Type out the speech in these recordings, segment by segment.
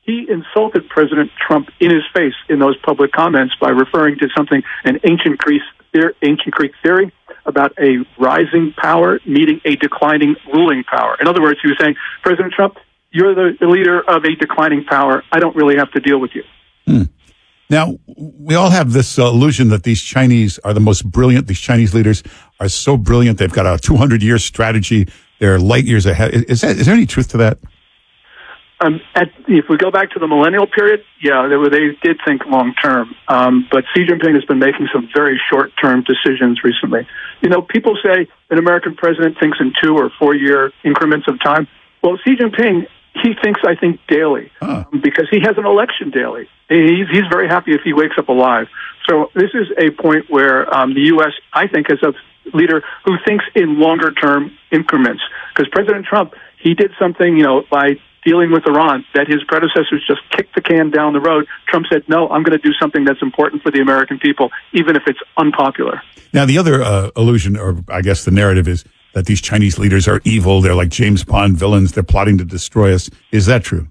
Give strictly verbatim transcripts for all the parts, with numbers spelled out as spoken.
he insulted President Trump in his face in those public comments by referring to something, an ancient Greek, ancient Greek theory about a rising power meeting a declining ruling power. In other words, he was saying, President Trump, you're the, the leader of a declining power. I don't really have to deal with you. Hmm. Now, we all have this uh, illusion that these Chinese are the most brilliant. These Chinese leaders are so brilliant. They've got a two hundred year strategy. They're light years ahead. Is, that, is there any truth to that? Um, at, if we go back to the millennial period, yeah, they, were, they did think long term. Um, but Xi Jinping has been making some very short term decisions recently. You know, people say an American president thinks in two or four year increments of time. Well, Xi Jinping, he thinks, I think, daily, huh. um, because he has an election daily. He's, he's very happy if he wakes up alive. So this is a point where um, the U S, I think, is a leader who thinks in longer term increments. Because President Trump, he did something, you know, by dealing with Iran that his predecessors just kicked the can down the road. Trump said, no, I'm going to do something that's important for the American people, even if it's unpopular. Now, the other uh, illusion, or I guess the narrative, is that these Chinese leaders are evil. They're like James Bond villains. They're plotting to destroy us. Is that true?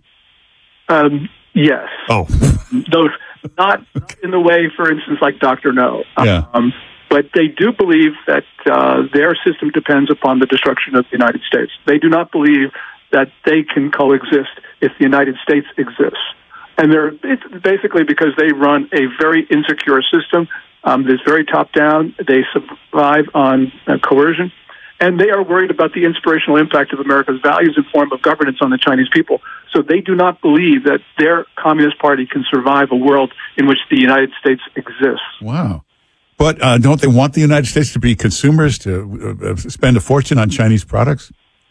Um, yes. Oh. Those, not in the way, for instance, like Doctor No. Yeah. Um, but they do believe that uh, their system depends upon the destruction of the United States. They do not believe that they can coexist if the United States exists. And they're it's basically because they run a very insecure system um, that's very top-down. They survive on uh, coercion. And they are worried about the inspirational impact of America's values and form of governance on the Chinese people. So they do not believe that their Communist Party can survive a world in which the United States exists. Wow. But uh, don't they want the United States to be consumers, to uh, spend a fortune on Chinese products?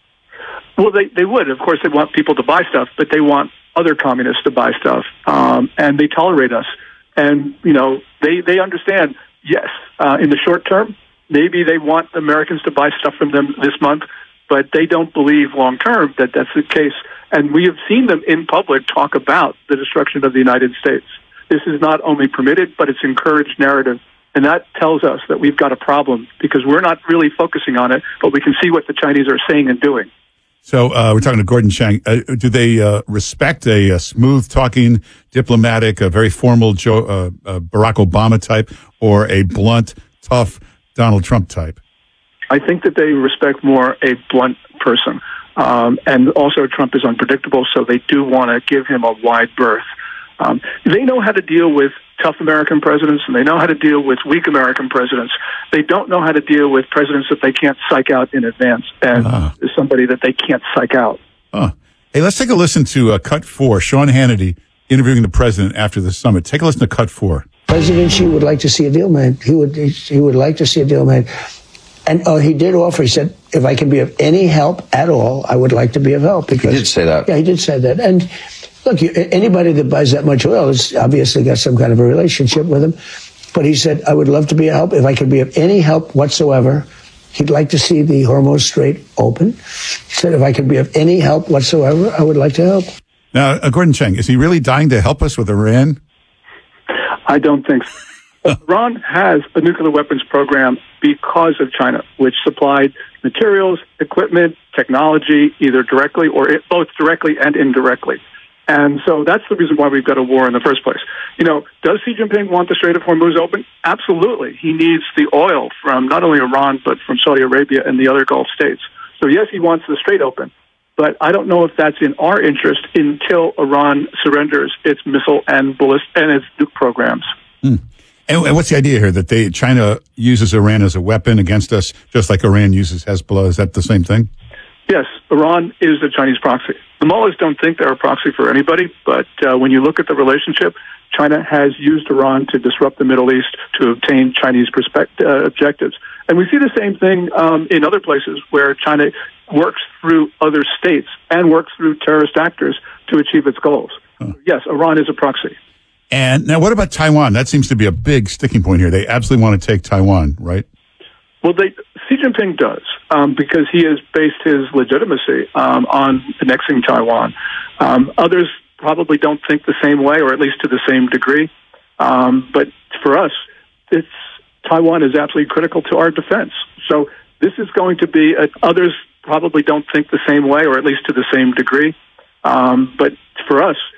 Well, they, they would. Of course, they want people to buy stuff, but they want other communists to buy stuff. Um, and they tolerate us. And, you know, they, they understand, yes, uh, in the short term, maybe they want Americans to buy stuff from them this month, but they don't believe long term that that's the case. And we have seen them in public talk about the destruction of the United States. This is not only permitted, but it's encouraged narrative. And that tells us that we've got a problem because we're not really focusing on it, but we can see what the Chinese are saying and doing. So uh, we're talking to Gordon Chang. Uh, do they uh, respect a, a smooth-talking, diplomatic, a very formal Joe, uh, uh, Barack Obama type, or a blunt, tough Donald Trump type? I think that they respect more a blunt person. Um, and also Trump is unpredictable, so they do want to give him a wide berth. Um, they know how to deal with tough American presidents, and they know how to deal with weak American presidents. They don't know how to deal with presidents that they can't psych out in advance, and uh. somebody that they can't psych out. Huh. Hey, let's take a listen to uh, Cut four, Sean Hannity interviewing the president after the summit. Take a listen to Cut four. President Xi would like to see a deal made. He would he would like to see a deal made. And oh, he did offer, he said, if I can be of any help at all, I would like to be of help. Because, he did say that. Yeah, he did say that. And look, you, anybody that buys that much oil has obviously got some kind of a relationship with him. But he said, I would love to be a help. If I could be of any help whatsoever, he'd like to see the Hormuz Strait open. He said, if I could be of any help whatsoever, I would like to help. Now, uh, Gordon Chang, is he really dying to help us with Iran? I don't think so. Iran has a nuclear weapons program because of China, which supplied materials, equipment, technology, either directly or it, both directly and indirectly. And so that's the reason why we've got a war in the first place. You know, does Xi Jinping want the Strait of Hormuz open? Absolutely. He needs the oil from not only Iran, but from Saudi Arabia and the other Gulf states. So yes, he wants the Strait open. But I don't know if that's in our interest until Iran surrenders its missile and ballist and its nuke programs. Hmm. And what's the idea here? That they China uses Iran as a weapon against us, just like Iran uses Hezbollah? Is that the same thing? Yes, Iran is the Chinese proxy. The mullahs don't think they're a proxy for anybody, but uh, when you look at the relationship, China has used Iran to disrupt the Middle East to obtain Chinese perspect- uh, objectives. And we see the same thing um, in other places where China works through other states and works through terrorist actors to achieve its goals. Huh. Yes, Iran is a proxy. And now what about Taiwan? That seems to be a big sticking point here. They absolutely want to take Taiwan, right? Well, they, Xi Jinping does, um, because he has based his legitimacy um, on annexing Taiwan. Um, others probably don't think the same way, or at least to the same degree. Um, but for us, it's Taiwan is absolutely critical to our defense. So this is going to be, a, others probably don't think the same way, or at least to the same degree. Um, but for us,